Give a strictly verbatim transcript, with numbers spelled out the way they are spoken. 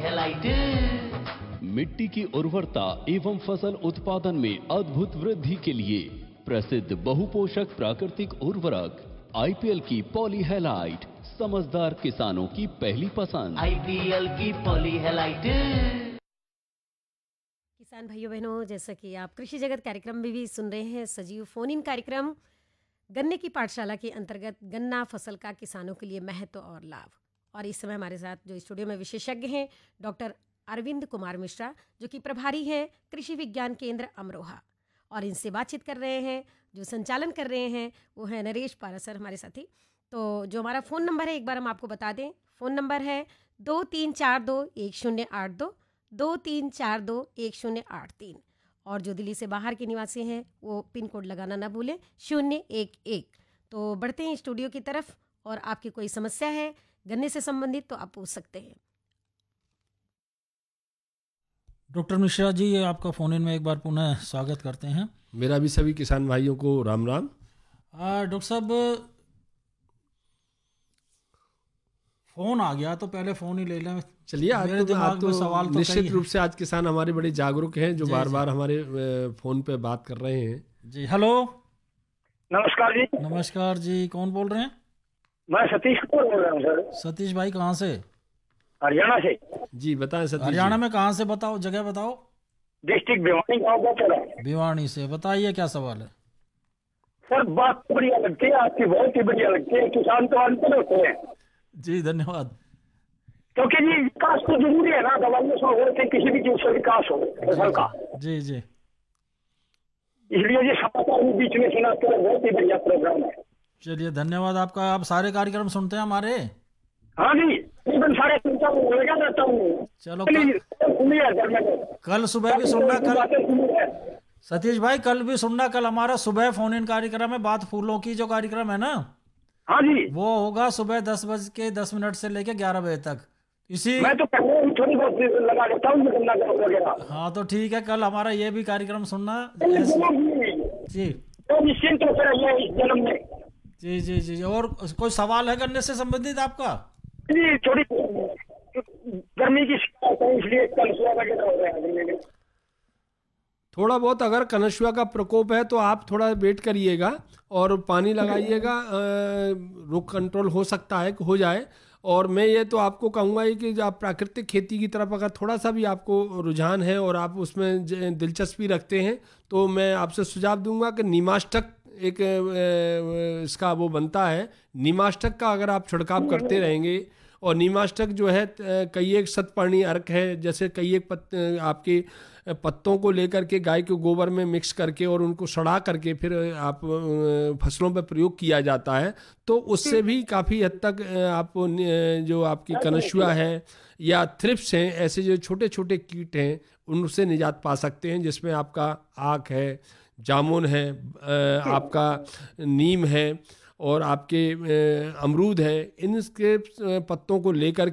पॉलीहेलाइट। मिट्टी की उर्वरता एवं फसल उत्पादन में अद्भुत वृद्धि के लिए प्रसिद्ध बहुपोषक प्राकृतिक उर्वरक आईपीएल की पॉलीहेलाइट समझदार किसानों की पहली पसंद। आईपीएल की पॉलीहेलाइट। किसान भाइयों बहनों, जैसा कि आप कृषि जगत कार्यक्रम में भी सुन रहे हैं, सजीव फोन इन कार्यक्रम गन्ने की पाठशाला के अंतर्गत गन्ना फसल का किसानों के लिए महत्व और लाभ। और इस समय हमारे साथ जो स्टूडियो में विशेषज्ञ हैं डॉक्टर अरविंद कुमार मिश्रा, जो कि प्रभारी हैं कृषि विज्ञान केंद्र अमरोहा, और इनसे बातचीत कर रहे हैं। जो संचालन कर रहे हैं वो है नरेश पारासर हमारे साथी। तो जो हमारा फ़ोन नंबर है एक बार हम आपको बता दें। फ़ोन नंबर है दो तीन चार दो एक शून्य आठ दो दो तीन चार दो एक शून्य आठ तीन, और जो दिल्ली से बाहर के निवासी हैं वो पिन कोड लगाना ना भूलें शून्य एक एक। तो बढ़ते हैं स्टूडियो की तरफ, और आपकी कोई समस्या है गन्ने से संबंधित तो आप पूछ सकते हैं। डॉक्टर मिश्रा जी, आपका फ़ोन इन में एक बार पुनः स्वागत करते हैं। मेरा भी सभी किसान भाइयों को राम राम। डॉक्टर साहब, फ़ोन आ गया तो पहले फ़ोन ही ले लें। चलिए, आज मेरे तो, दिमाग आज तो में सवाल तो निश्चित कई रूप से आज किसान हमारे बड़े जागरूक हैं, जो जी, बार जी। बार हमारे फ़ोन पे बात कर रहे हैं। जी, हेलो, नमस्कार जी। नमस्कार जी, कौन बोल रहे हैं? मैं सतीश कुमार बोल रहा हूँ सर, सतीश भाई, कहाँ से? हरियाणा से। जी बताएं सतीश हरियाणा जी। में कहाँ से? बताओ, जगह बताओ। डिस्ट्रिक्ट भिवानी गाँव का चला है। भिवानी से। बताइए क्या सवाल है। सर, बात तो बढ़िया लगती है आपकी, बहुत ही बढ़िया लगती है। किसान तो अंतर होते हैं, जी धन्यवाद। क्योंकि जी विकास तो जरूरी है ना, दवाइयों से हो के किसी भी चीज से विकास हो फसल का। जी जी, इसलिए ये समाचार भी बीच में सुना तो बहुत ही बढ़िया प्रोग्राम है। चलिए धन्यवाद आपका। आप सारे कार्यक्रम सुनते हैं हमारे? हाँ जी, तकरीबन साढ़े तीन साल लगा रहता हूँ। चलो, चलिए, कल, सुनिए घर में। कल सुबह भी सुनना। कल बातें सुनिए। सतीश भाई, कल भी सुनना। कल हमारा सुबह फोन इन कार्यक्रम है, बात फूलों की जो कार्यक्रम है ना, हाँ जी, वो होगा सुबह दस बज के दस मिनट से लेके ग्यारह बजे तक। इसी मैं तो पहले ही थोड़ी बहुत लगा देता हूँ गन्ना वगैरह। हाँ, तो ठीक है, कल हमारा ये भी कार्यक्रम सुनना। जी तो निश्चिंत होकर रहिए इस जन्म में। जी जी जी। और कोई सवाल है गन्ने से संबंधित आपका? जी, थोड़ी गर्मी की शिकायत है, इसलिए कलसुआ वगैरह हो रहा है गन्ने में। थोड़ा बहुत अगर कनशुआ का प्रकोप है तो आप थोड़ा वेट करिएगा और पानी लगाइएगा, रुक कंट्रोल हो सकता है कि हो जाए। और मैं ये तो आपको कहूँगा ही कि आप प्राकृतिक खेती की तरफ अगर थोड़ा सा भी आपको रुझान है और आप उसमें ज- दिलचस्पी रखते हैं, तो मैं आपसे सुझाव दूंगा कि नीमास्टक एक अ, इसका वो बनता है, नीमास्टक का अगर आप छिड़काव करते रहेंगे, और नीमास्टक जो है अ, कई एक शतपर्णी अर्क है, जैसे कई एक पत, आपके पत्तों को लेकर के गाय के गोबर में मिक्स करके और उनको सड़ा करके फिर आप अ, फसलों पर प्रयोग किया जाता है, तो उससे भी काफ़ी हद तक अ, आप अ, जो आपकी कनशुआ है या थ्रिप्स हैं, ऐसे जो छोटे छोटे कीट हैं, उनसे निजात पा सकते हैं, जिसमें आपका आक है, जामुन है, अ, आपका नीम है, और आपके अ, अमरूद है। इनके अ, पत्तों को लेकर